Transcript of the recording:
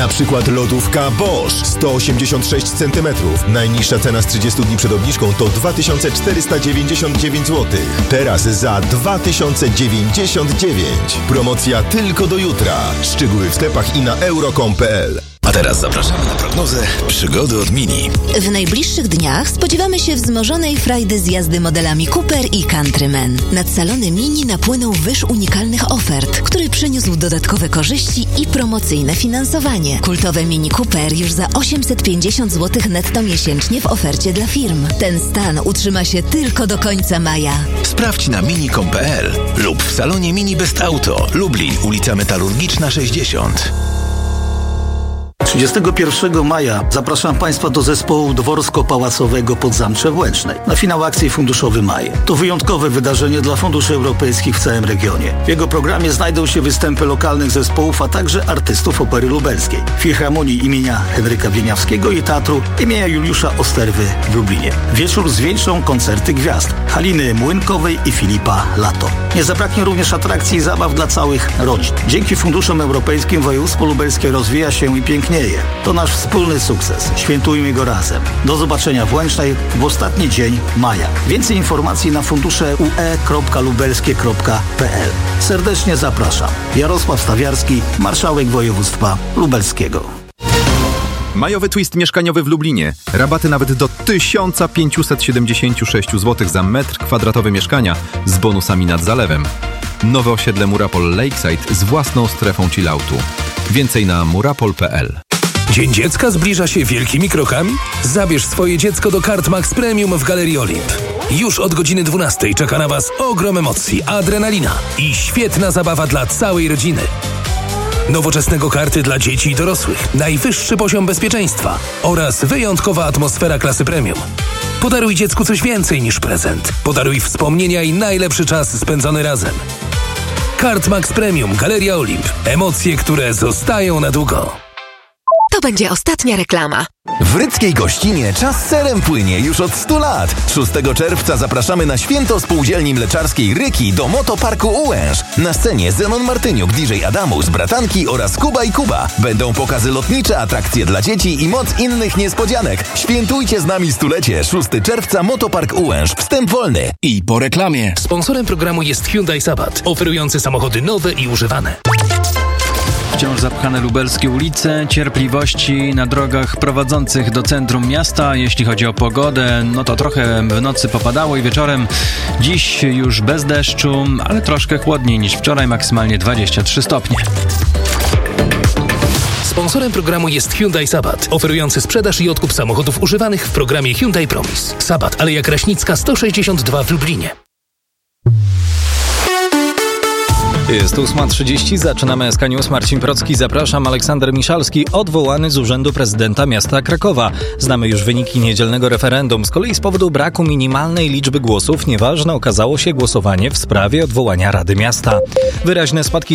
Na przykład lodówka Bosch 186 cm. Najniższa cena z 30 dni przed obniżką to 2499 zł. Teraz za 2099. Promocja tylko do jutra. Szczegóły w sklepach i na euro.com.pl. A teraz zapraszamy na prognozę przygody od Mini. W najbliższych dniach spodziewamy się wzmożonej frajdy z jazdy modelami Cooper i Countryman. Nad salony Mini napłynął wyż unikalnych ofert, który przyniósł dodatkowe korzyści i promocyjne finansowanie. Kultowe Mini Cooper już za 850 zł netto miesięcznie w ofercie dla firm. Ten stan utrzyma się tylko do końca maja. Sprawdź na mini.com.pl lub w salonie Mini Best Auto, Lublin, ulica Metalurgiczna 60. 31 maja zapraszam Państwa do zespołu Dworsko-Pałacowego Podzamcze w Łęcznej na finał akcji Funduszowy Maj. To wyjątkowe wydarzenie dla funduszy europejskich w całym regionie. W jego programie znajdą się występy lokalnych zespołów, a także artystów opery lubelskiej, Filharmonii imienia Henryka Wieniawskiego i Teatru imienia Juliusza Osterwy w Lublinie. Wieczór zwieńczą koncerty gwiazd Haliny Młynkowej i Filipa Lato. Nie zabraknie również atrakcji i zabaw dla całych rodzin. Dzięki funduszom europejskim województwo lubelskie rozwija się i pięknieje. To nasz wspólny sukces. Świętujmy go razem. Do zobaczenia w Łęcznej w ostatni dzień maja. Więcej informacji na fundusze ue.lubelskie.pl. Serdecznie zapraszam. Jarosław Stawiarski, marszałek województwa lubelskiego. Majowy twist mieszkaniowy w Lublinie. Rabaty nawet do 1576 zł za metr kwadratowy mieszkania z bonusami nad zalewem. Nowe osiedle Murapol Lakeside z własną strefą chilloutu. Więcej na murapol.pl. Dzień Dziecka zbliża się wielkimi krokami? Zabierz swoje dziecko do kart Max Premium w Galerii Olimp. Już od godziny 12 czeka na Was ogrom emocji, adrenalina i świetna zabawa dla całej rodziny. Nowoczesne go-karty dla dzieci i dorosłych, najwyższy poziom bezpieczeństwa oraz wyjątkowa atmosfera klasy premium. Podaruj dziecku coś więcej niż prezent. Podaruj wspomnienia i najlepszy czas spędzony razem. Kart Max Premium, Galeria Olimp. Emocje, które zostają na długo. To będzie ostatnia reklama. W Ryckiej Gościnie czas serem płynie już od 100 lat. 6 czerwca zapraszamy na święto spółdzielni mleczarskiej Ryki do Motoparku Ułęż. Na scenie Zenon Martyniuk, DJ Adamus, Bratanki oraz Kuba i Kuba. Będą pokazy lotnicze, atrakcje dla dzieci i moc innych niespodzianek. Świętujcie z nami stulecie. 6 czerwca Motopark Ułęż. Wstęp wolny. I po reklamie. Sponsorem programu jest Hyundai Sabat, oferujący samochody nowe i używane. Wciąż zapchane lubelskie ulice, cierpliwości na drogach prowadzących do centrum miasta. Jeśli chodzi o pogodę, no to trochę w nocy popadało i wieczorem. Dziś już bez deszczu, ale troszkę chłodniej niż wczoraj, maksymalnie 23 stopnie. Sponsorem programu jest Hyundai Sabat, oferujący sprzedaż i odkup samochodów używanych w programie Hyundai Promise. Sabat, Aleja Kraśnicka 162 w Lublinie. Jest 8:30, zaczynamy SK News. Marcin Procki, zapraszam. Aleksander Miszalski odwołany z urzędu prezydenta miasta Krakowa. Znamy już wyniki niedzielnego referendum. Z kolei z powodu braku minimalnej liczby głosów nieważne okazało się głosowanie w sprawie odwołania Rady Miasta. Wyraźne spadki